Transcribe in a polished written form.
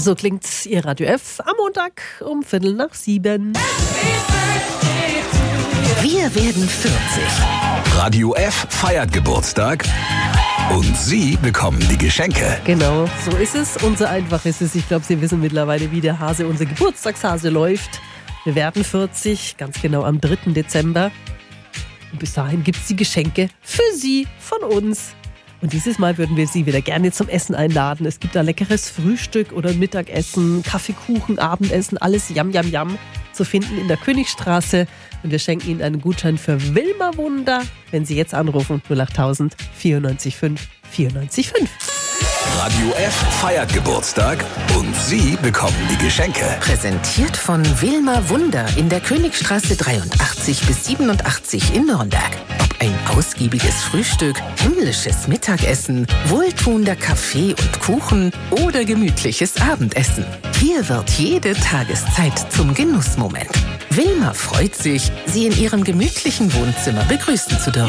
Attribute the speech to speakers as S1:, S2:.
S1: So klingt Ihr Radio F am Montag um 6:15.
S2: Wir werden 40.
S3: Radio F feiert Geburtstag und Sie bekommen die Geschenke.
S1: Genau, so ist es und so einfach ist es. Ich glaube, Sie wissen mittlerweile, wie der Hase, unser Geburtstagshase, läuft. Wir werden 40, ganz genau am 3. Dezember. Und bis dahin gibt es die Geschenke für Sie von uns. Und dieses Mal würden wir Sie wieder gerne zum Essen einladen. Es gibt da leckeres Frühstück oder Mittagessen, Kaffee, Kuchen, Abendessen, alles Yam, Yam, Yam zu finden in der Königstraße. Und wir schenken Ihnen einen Gutschein für Wilma Wunder, wenn Sie jetzt anrufen, 08000 94 5 94 5.
S3: Radio F feiert Geburtstag und Sie bekommen die Geschenke.
S2: Präsentiert von Wilma Wunder in der Königstraße 83 bis 87 in Nürnberg. Ob ein ausgiebiges Frühstück, himmlisches Mittagessen, wohltuender Kaffee und Kuchen oder gemütliches Abendessen. Hier wird jede Tageszeit zum Genussmoment. Wilma freut sich, Sie in ihrem gemütlichen Wohnzimmer begrüßen zu dürfen.